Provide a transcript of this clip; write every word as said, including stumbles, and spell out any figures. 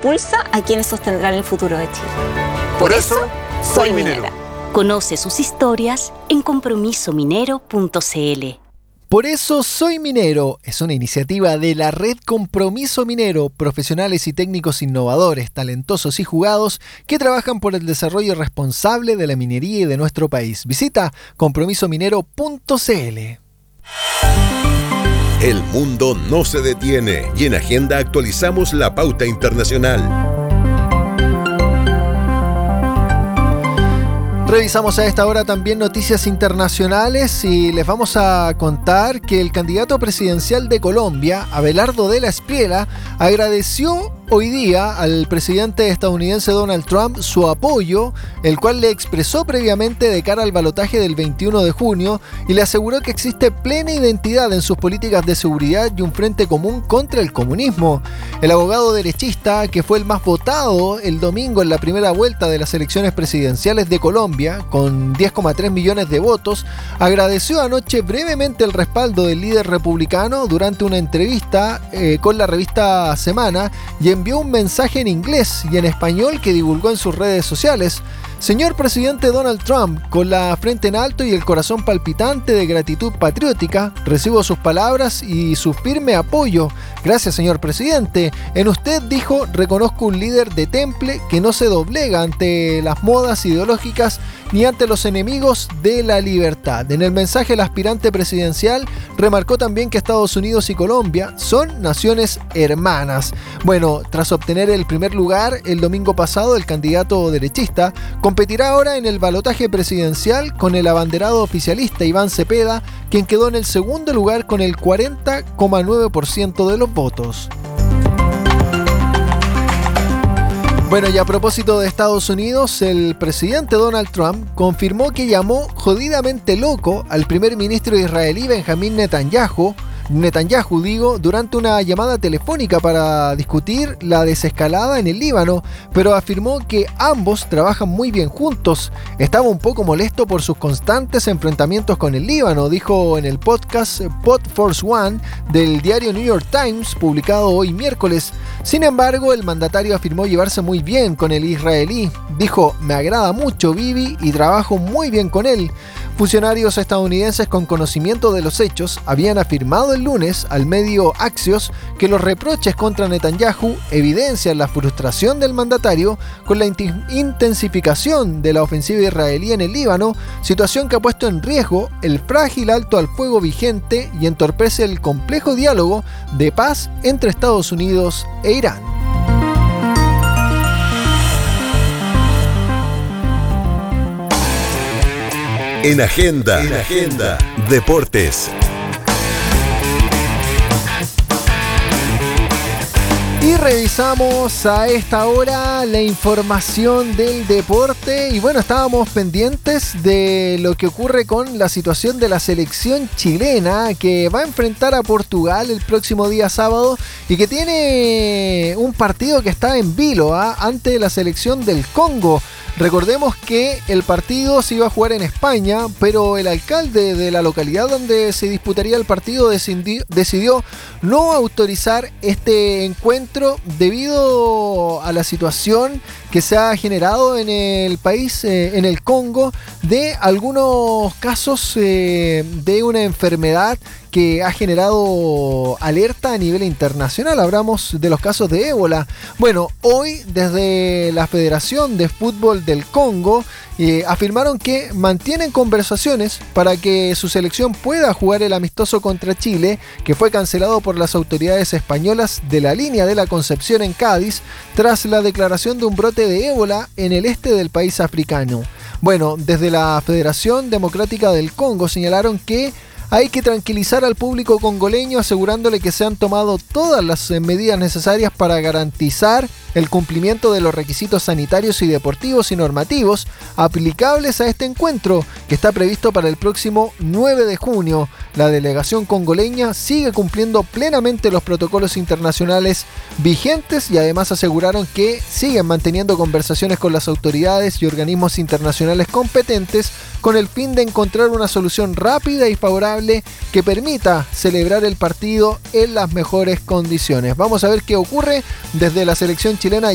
impulsa a quienes sostendrán el futuro de Chile. Por, Por eso, soy minero. minera. Conoce sus historias en compromiso minero punto c l. Por eso soy minero es una iniciativa de la Red Compromiso Minero, profesionales y técnicos innovadores, talentosos y jugados que trabajan por el desarrollo responsable de la minería y de nuestro país. Visita compromiso minero punto c l. El mundo no se detiene y en Agenda actualizamos la pauta internacional. Revisamos a esta hora también noticias internacionales y les vamos a contar que el candidato presidencial de Colombia, Abelardo de la Espriella, agradeció hoy día al presidente estadounidense Donald Trump su apoyo, el cual le expresó previamente de cara al balotaje del veintiuno de junio y le aseguró que existe plena identidad en sus políticas de seguridad y un frente común contra el comunismo. El abogado derechista, que fue el más votado el domingo en la primera vuelta de las elecciones presidenciales de Colombia, con diez coma tres millones de votos, agradeció anoche brevemente el respaldo del líder republicano durante una entrevista eh, con la revista Semana y envió un mensaje en inglés y en español que divulgó en sus redes sociales. Señor presidente Donald Trump, con la frente en alto y el corazón palpitante de gratitud patriótica, recibo sus palabras y su firme apoyo. Gracias, señor presidente. En usted, dijo, reconozco un líder de temple que no se doblega ante las modas ideológicas ni ante los enemigos de la libertad. En el mensaje, el aspirante presidencial remarcó también que Estados Unidos y Colombia son naciones hermanas. Bueno, tras obtener el primer lugar el domingo pasado, el candidato derechista competirá ahora en el balotaje presidencial con el abanderado oficialista Iván Cepeda, quien quedó en el segundo lugar con el cuarenta coma nueve por ciento de los votos. Bueno, y a propósito de Estados Unidos, el presidente Donald Trump confirmó que llamó jodidamente loco al primer ministro israelí Benjamín Netanyahu, Netanyahu, digo, durante una llamada telefónica para discutir la desescalada en el Líbano, pero afirmó que ambos trabajan muy bien juntos. Estaba un poco molesto por sus constantes enfrentamientos con el Líbano, dijo en el podcast Pod Force One del diario New York Times, publicado hoy miércoles. Sin embargo, el mandatario afirmó llevarse muy bien con el israelí. Dijo, me agrada mucho Bibi y trabajo muy bien con él. Funcionarios estadounidenses con conocimiento de los hechos habían afirmado el lunes al medio Axios que los reproches contra Netanyahu evidencian la frustración del mandatario con la intensificación de la ofensiva israelí en el Líbano, situación que ha puesto en riesgo el frágil alto al fuego vigente y entorpece el complejo diálogo de paz entre Estados Unidos e Irán. En Agenda, en Agenda, Deportes. Y revisamos a esta hora la información del deporte y bueno, estábamos pendientes de lo que ocurre con la situación de la selección chilena que va a enfrentar a Portugal el próximo día sábado y que tiene un partido que está en vilo ¿eh? ante la selección del Congo. Recordemos que el partido se iba a jugar en España, pero el alcalde de la localidad donde se disputaría el partido decidió, decidió no autorizar este encuentro debido a la situación que se ha generado en el país, eh, en el Congo, de algunos casos eh, de una enfermedad que ha generado alerta a nivel internacional. Hablamos de los casos de ébola. Bueno, hoy desde la Federación de Fútbol del Congo eh, afirmaron que mantienen conversaciones para que su selección pueda jugar el amistoso contra Chile, que fue cancelado por las autoridades españolas de la línea de la Concepción en Cádiz, tras la declaración de un brote de ébola en el este del país africano. Bueno, desde la Federación Democrática del Congo señalaron que hay que tranquilizar al público congoleño asegurándole que se han tomado todas las medidas necesarias para garantizar el cumplimiento de los requisitos sanitarios y deportivos y normativos aplicables a este encuentro que está previsto para el próximo nueve de junio. La delegación congoleña sigue cumpliendo plenamente los protocolos internacionales vigentes y además aseguraron que siguen manteniendo conversaciones con las autoridades y organismos internacionales competentes con el fin de encontrar una solución rápida y favorable que permita celebrar el partido en las mejores condiciones. Vamos a ver qué ocurre. Desde la selección chilena